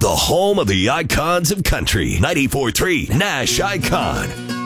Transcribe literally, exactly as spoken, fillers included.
the home of the icons of country. ninety-four point three Nash Icon.